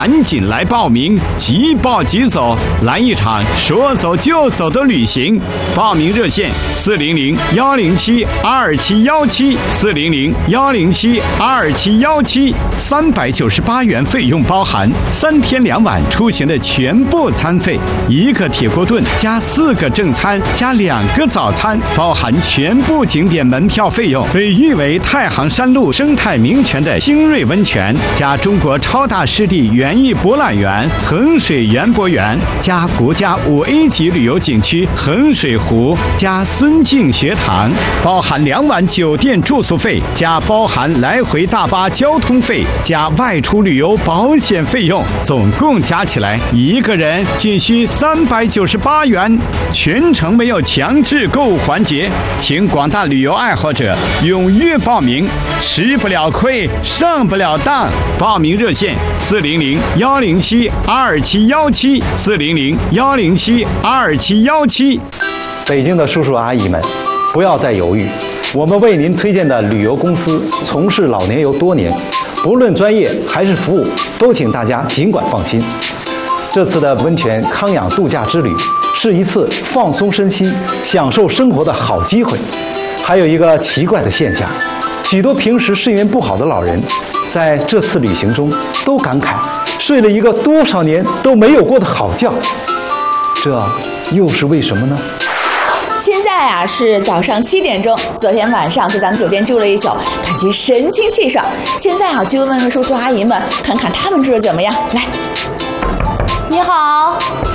赶紧来报名，即报即走，来一场说走就走的旅行。报名热线400-107-2717，400-107-2717，398元费用包含3天2晚出行的全部餐费，1个铁锅炖加4个正餐加2个早餐，包含全部景点门票费用。被誉为太行山路生态名泉的新瑞温泉，加中国超大湿地园艺博览园、衡水园博园，加国家5A 级旅游景区衡水湖，加孙敬学堂，包含2晚酒店住宿费，加包含来回大巴交通费，加外出旅游保险费用，总共加起来1个人仅需398元。全程没有强制购物环节，请广大旅游爱好者踊跃报名，吃不了亏，上不了当。报名热线400-107-2717，400-107-2717。 北京的叔叔阿姨们，不要再犹豫，我们为您推荐的旅游公司从事老年游多年，不论专业还是服务，都请大家尽管放心。这次的温泉康养度假之旅是一次放松身心、享受生活的好机会。还有一个奇怪的现象，许多平时睡眠不好的老人，在这次旅行中都感慨睡了一个多少年都没有过的好觉，这又是为什么呢？ 现在是早上7点钟，昨天晚上在咱们酒店住了一宿，感觉神清气爽。现在去问问叔叔阿姨们，看看他们住的怎么样。来，你好。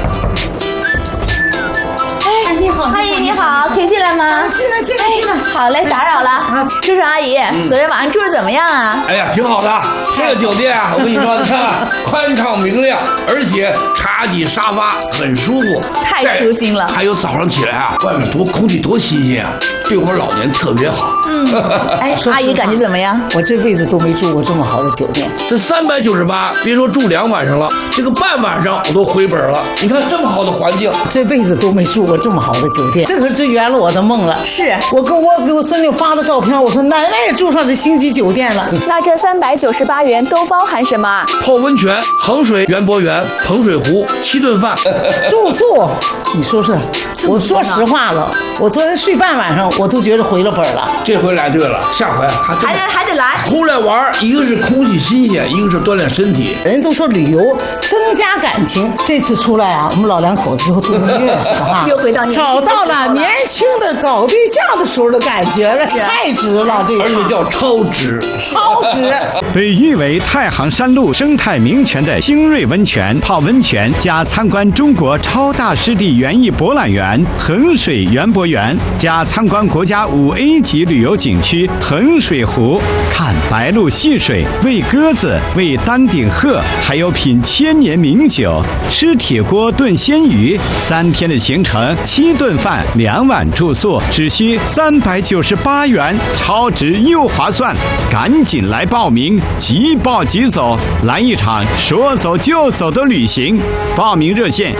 哎，你好，阿姨你好，可以进来吗？ 进来。 好嘞，打扰了。叔叔阿姨，昨天晚上住的怎么样啊？ 哎呀，挺好的。这个酒店啊，我跟你说，你看宽敞明亮，而且茶几沙发很舒服， 太舒心了。 还有早上起来啊，外面空气多新鲜啊，对我们老年特别好。 哎，阿姨感觉怎么样？ 我这辈子都没住过这么好的酒店。 这398，别说住2晚上了，这个半晚上我都回本了。你看这么好的环境， 这辈子都没住过这么好的酒店，这可是圆了我的梦了。 是我给我孙女发的照片，我说奶奶也住上这星级酒店了。 那这398元都包含什么？ 泡温泉、衡水园博园、衡水湖，7顿饭， 住宿。你说说，我说实话了，我昨天睡半晚上，我都觉得回了本了。 这回来对了，下回还得来。 出来玩，一个是空气新鲜，一个是锻炼身体。 人都说旅游增加感情，这次出来啊，我们老两口子就度蜜月是吧？ 又回到找到了年轻的搞对象的时候的感觉了，太值了，这个而且叫超值。 被誉为太行山路生态名泉的新瑞温泉，泡温泉加参观中国超大湿地园艺博览园、衡水园博园，加参观国家5A 级旅游景区衡水湖，看白鹭戏水，喂鸽子，喂丹顶鹤，还有品千年名酒，吃铁锅炖鲜鱼。3天的行程，7顿饭，2晚住宿，只需398元，超值又划算。赶紧来报名，即报即走，来一场说走就走的旅行。报名热线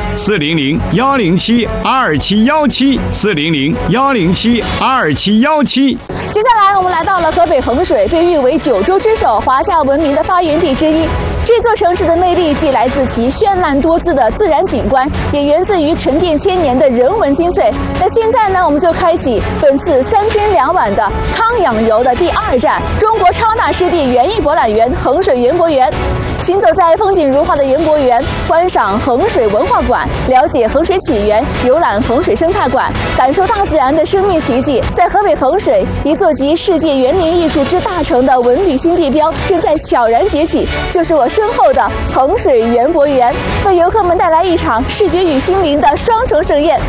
400-107-2717，400-107-2717。 接下来我们来到了河北衡水，被誉为9州之首、华夏文明的发源地之一。这座城市的魅力既来自其绚烂多姿的自然景观，也源自于沉淀千年的人文精粹。那现在呢，我们就开启本次3天2晚的康养游的第2站——中国超大湿地园艺博览园衡水园博园。行走在风景如画的园博园，观赏衡水文化馆，了解衡水起源，游览衡水生态馆，感受大自然的生命奇迹。在河北衡水，一座集世界园林艺术之大成的文旅新地标正在悄然崛起，就是我身后的衡水园博园，为游客们带来一场视觉与心灵的双重盛宴。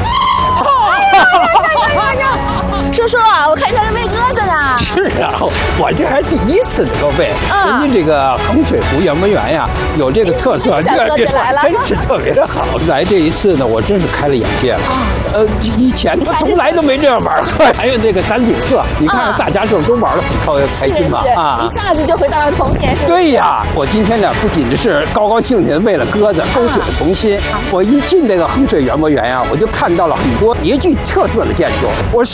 叔叔啊，我看你在这喂鸽子呢。 是啊，我这还第一次能够喂。人家这个衡水湖园博园呀，有这个特色， 小鸽子来了， 真是特别的好。来这一次呢，我真是开了眼界了。以前我从来都没这样玩过。还有那个丹顶鹤，你看大家都玩得很开心嘛啊！一下子就回到了童年，是吧？ 对呀，我今天呢不仅是高高兴兴的喂了鸽子，勾起了童心。我一进这个衡水园博园呀，我就看到了很多别具特色的建筑，我收获另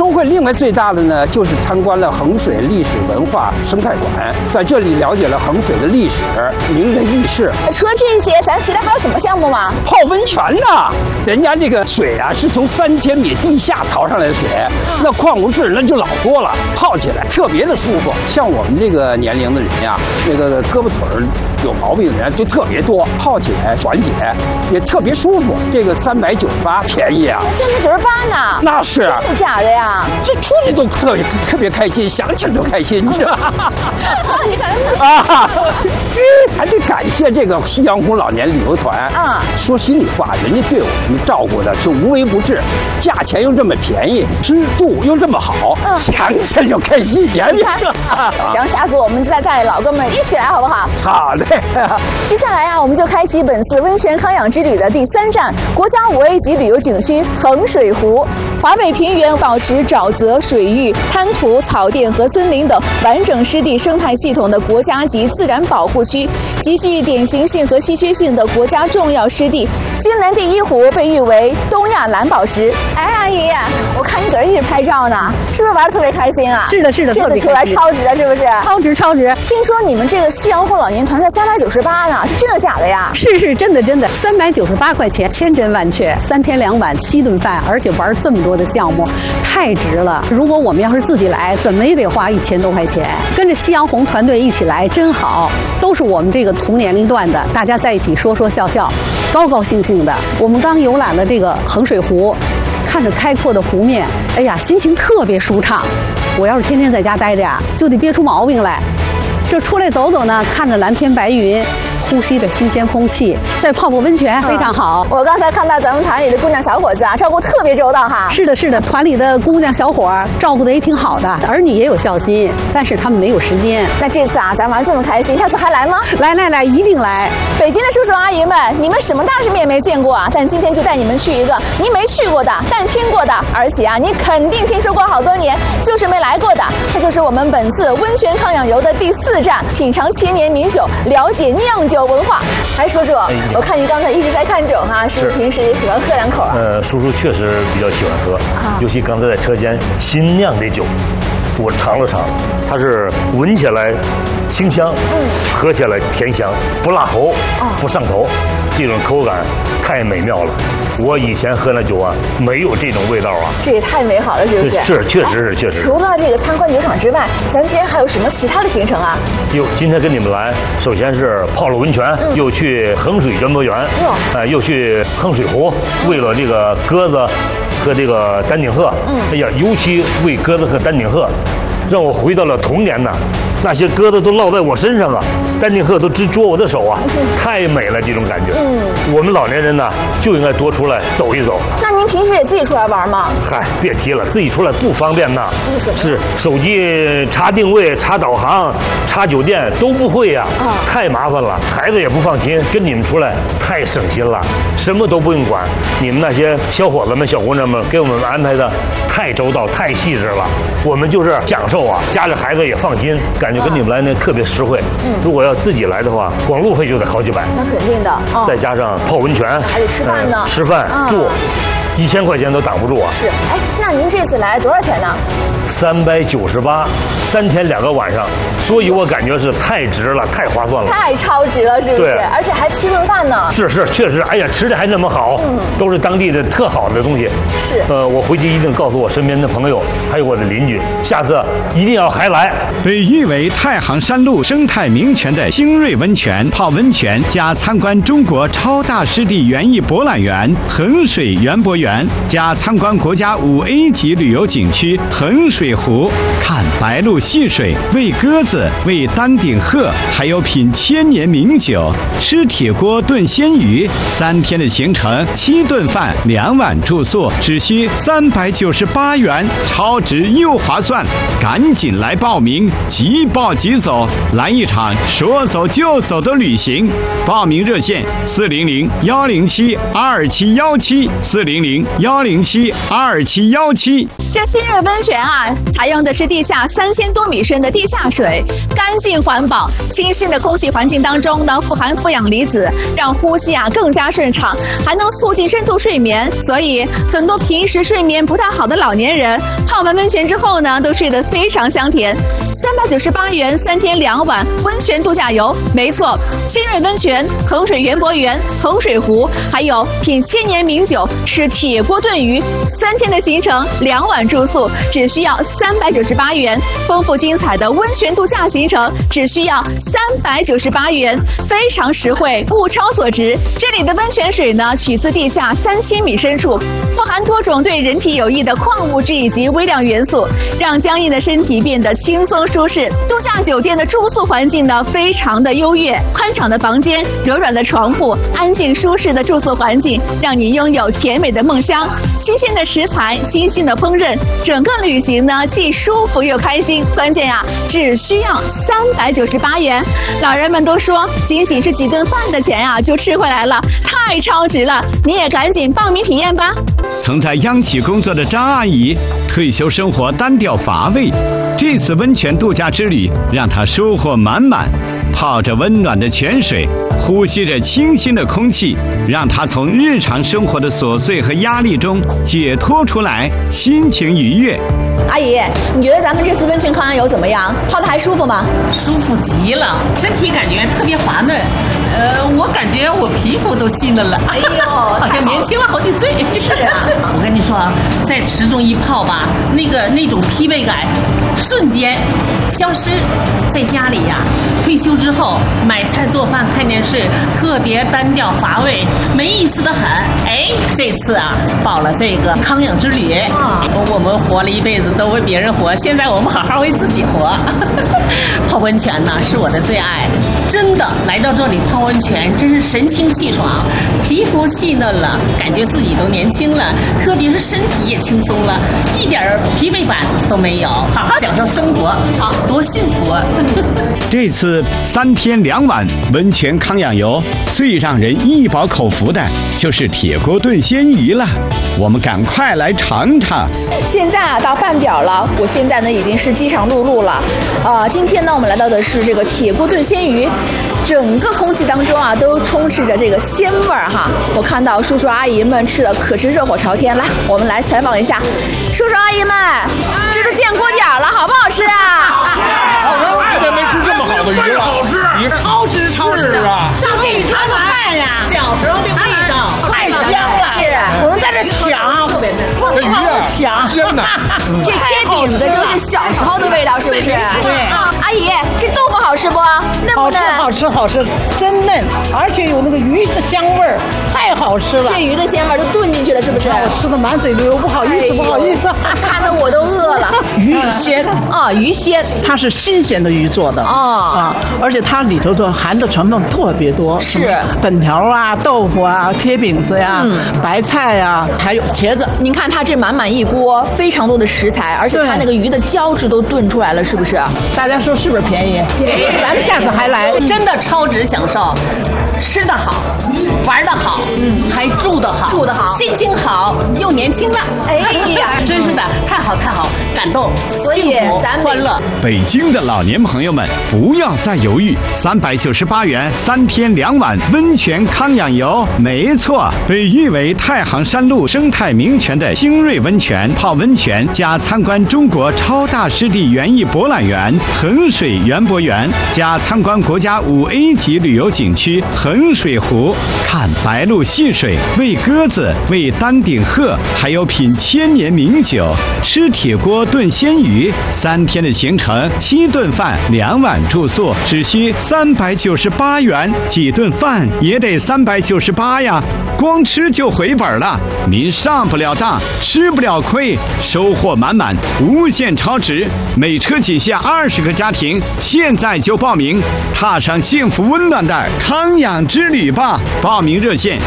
外最大的呢，就是参观了衡水历史文化生态馆，在这里了解了衡水的历史、名人轶事。 除了这些，咱其他还有什么项目吗？ 泡温泉呐，人家这个水啊是从3000米地下淘上来的水，那矿物质那就老多了，泡起来特别的舒服。像我们这个年龄的人呀，那个胳膊腿有毛病的人就特别多，泡起来缓解也特别舒服。这个398便宜啊 ，398呢？ 那是真的假的呀？ 这出去都特别开心，想起来就开心，你知道吗？ 你看啊，还得感谢这个夕阳红老年旅游团啊！说心里话，人家对我们照顾的就无微不至，价钱又这么便宜，吃住又这么好，想起来就开心。 然后下次我们就再带老哥们一起来，好不好？ 好的。 接下来啊，我们就开启本次温泉康养之旅的第3站，国家5A 级旅游景区衡水湖。华北平原保持沼泽、水域、滩涂、草甸和森林等完整湿地生态系统的国家级自然保护区，极具典型性和稀缺性的国家重要湿地。京南第一湖被誉为东亚蓝宝石。哎，阿姨，我看你搁这一直拍照呢，是不是玩得特别开心啊？ 是的， 这次出来超值了，是不是？ 超值！ 听说你们这个夕阳红老年团才398呢，是真的假的呀？ 是真的，398块钱，千真万确，3天2晚7顿饭，而且玩这么多的项目，太值了。如果我们要是自己来，怎么也得花1000多块钱。跟着夕阳红团队一起来真好，都是我们这个同年龄段的，大家在一起说说笑笑，高高兴兴的。我们刚游览了这个衡水湖，看着开阔的湖面，哎呀，心情特别舒畅。我要是天天在家待着呀，就得憋出毛病来。这出来走走呢，看着蓝天白云，呼吸着新鲜空气，再泡温泉，非常好。 我刚才看到咱们团里的姑娘小伙子啊，照顾特别周到哈。 是的，团里的姑娘小伙照顾的也挺好的，儿女也有孝心，但是他们没有时间。 那这次啊，咱玩这么开心，下次还来吗？ 来，一定来。 北京的叔叔阿姨们，你们什么大世面没见过啊？但今天就带你们去一个你没去过的，但听过的，而且啊，你肯定听说过好多年，就是没来过的。它就是我们本次温泉康养游的第4站，品尝千年名酒，了解酿酒文化。哎，叔叔，我看您刚才一直在看酒哈，是不是平时也喜欢喝2口啊？ 叔叔确实比较喜欢喝，尤其刚才在车间新酿的酒，我尝了尝，它是闻起来清香，喝起来甜香，不辣喉，不上头，这种口感太美妙了。我以前喝那酒啊，没有这种味道啊。 这也太美好了，是不是？ 是，确实。 除了这个参观酒厂之外，咱今天还有什么其他的行程啊？ 今天跟你们来，首先是泡了温泉，又去衡水园博园，又去衡水湖，为了这个鸽子和这个丹顶鹤，哎呀，尤其为鸽子和丹顶鹤，让我回到了童年呐。那些鸽子都落在我身上啊，丹顶鹤都直啄我的手啊，太美了这种感觉。我们老年人呢就应该多出来走一走。 那您平时也自己出来玩吗？ 嗨，别提了，自己出来不方便呐。是手机查定位、查导航、查酒店都不会呀，太麻烦了，孩子也不放心。跟你们出来太省心了，什么都不用管。你们那些小伙子们、小姑娘们给我们安排的太周到、太细致了，我们就是享受啊，家里孩子也放心。感觉跟你们来呢特别实惠。如果要自己来的话，光路费就得好几百。 那肯定的。 再加上泡温泉， 还得吃饭呢。 吃饭住，1000块钱都挡不住啊。 是，哎，那您这次来多少钱呢 ？398，3天2个晚上，所以我感觉是太值了，太划算了， 太超值了，是不是？而且还7顿饭呢。 是，确实，哎呀，吃的还那么好，都是当地的特好的东西。 是， 我回去一定告诉我身边的朋友，还有我的邻居，下次一定要还来。 被誉为太行山路生态名泉的新锐温泉，泡温泉加参观中国超大湿地园艺博览园衡水园博园，加参观国家5A 级旅游景区衡水湖，看白鹭戏水，喂鸽子，喂丹顶鹤，还有品千年名酒，吃铁锅炖鲜鱼。3天的行程，7顿饭，2晚住宿，只需398元，超值又划算，赶紧来报名，即报即走，来一场说走就走的旅行。报名热线：400-107-2717，400-107-2717。 010-227-2717。 这新锐温泉啊，采用的是地下3000多米深的地下水，干净环保，清新的空气环境当中呢，富含负氧离子，让呼吸啊更加顺畅，还能促进深度睡眠。所以很多平时睡眠不太好的老年人，泡完温泉之后呢，都睡得非常香甜。398元3天2晚温泉度假游，没错，新锐温泉、衡水园博园、衡水湖，还有品千年名酒、吃铁锅炖鱼，3天的行程2晚住宿只需要398元，丰富精彩的温泉度假行程只需要398元，非常实惠，物超所值。这里的温泉水呢，取自地下3000米深处，富含多种对人体有益的矿物质以及微量元素，让僵硬的身体变得轻松舒适。度假酒店的住宿环境呢，非常的优越，宽敞的房间、柔软的床铺、安静舒适的住宿环境，让你拥有甜美的梦乡。新鲜的食材、精心的烹饪，整个旅行呢既舒服又开心。关键呀，只需要398元。老人们都说，仅仅是几顿饭的钱啊，就吃回来了，太超值了！你也赶紧报名体验吧。 曾在央企工作的张阿姨，退休生活单调乏味，这次温泉度假之旅让她收获满满。泡着温暖的泉水，呼吸着清新的空气，让她从日常生活的琐碎和压力中解脱出来，心情愉悦。 阿姨，你觉得咱们这次温泉康阳游怎么样？泡得还舒服吗？ 舒服极了，身体感觉特别滑嫩。我感觉我皮肤都细嫩了， 哎呦， 好像年轻了好几岁。 是啊， 我跟你说啊，在池中一泡吧，那种疲惫感瞬间消失。在家里呀，退休之后买菜做饭看电视，特别单调乏味，没意思的很。哎，这次啊报了这个康养之旅，我们活了一辈子都为别人活，现在我们好好为自己活。泡温泉呢是我的最爱，真的来到这里泡温泉真是神清气爽，皮肤细嫩了，感觉自己都年轻了，特别是身体也轻松了，一点疲惫感都没有，好好享受生活，好多幸福啊！ 这次3天2晚温泉康养游，最让人一饱口福的就是铁锅炖鲜鱼了，我们赶快来尝尝。 现在啊到饭点了，我现在呢已经是饥肠辘辘了。今天呢我们来到的是这个铁锅炖鲜鱼，整个空气当中啊都充斥着这个鲜味儿哈。我看到叔叔阿姨们吃了可是热火朝天，来，我们来采访一下叔叔阿姨们，这都见锅点了，好不好吃啊？ 我爱的没吃这么好的鱼了，好吃， 超值超值啊！ 大给你尝尝看呀，小时候的味道太香了。我们在这抢， 这鱼啊， 抢鲜的。 这贴饼子就是小时候的味道，是不是？对。阿姨，这豆腐好吃不？嫩不嫩？ 好吃，好吃，真嫩，而且有那个鱼的香味儿，太好吃了。 这鱼的鲜味都炖进去了，是不是？ 我吃的满嘴流，不好意思，不好意思， 看得我都饿了。 鱼鲜啊，鱼鲜， 它是新鲜的鱼做的而且它里头的含的成分特别多， 是粉条啊、豆腐啊、贴饼子呀、白菜呀，还有茄子。 您看它这满满一锅，非常多的食材，而且它那个鱼的胶质都炖出来了，是不是？ 大家说是不是便宜？便宜，咱们下次还来， 真的超值享受，吃得好，玩得好，还住得好，心情好，又年轻了。 哎呀， 真是的，太好太好，感动，幸福，欢乐。 北京的老年朋友们，不要再犹豫，398元3天2晚温泉康养游，没错，被誉为太行山路生态名泉的新锐温泉，泡温泉加参观中国超大湿地园艺博览园衡水园博园，加参观国家5A 级旅游景区衡水湖，看白鹭戏水，喂鸽子，喂丹顶鹤，还有品千年名酒，吃铁锅炖鲜鱼，3天的行程，7顿饭2晚住宿，只需398元，几顿饭也得398呀，光吃就回本了。您上不了当，吃不了亏，收获满满，无限超值。每车仅限20个家庭，现在就报名，踏上幸福温暖的康养养之旅吧！报名热线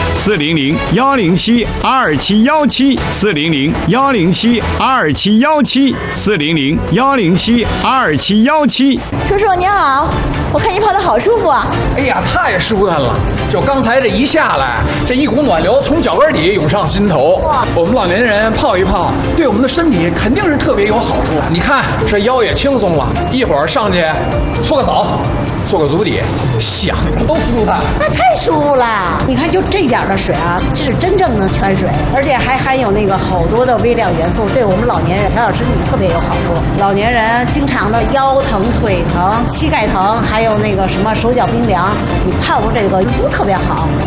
400-107-2717，400-107-2717，400-107-2717。 叔叔你好，我看你跑得好舒服啊！ 哎呀，太舒坦了！就刚才这一下来，这一股暖流从脚跟底涌上心头。我们老年人泡一泡，对我们的身体肯定是特别有好处。你看这腰也轻松了，一会儿上去搓个澡，做个足底，想着都舒坦。 那太舒服了！你看，就这点的水啊，这是真正的泉水，而且还含有那个好多的微量元素，对我们老年人调养身体特别有好处。老年人经常的腰疼、腿疼、膝盖疼，还有那个什么手脚冰凉，你泡过这个都特别好。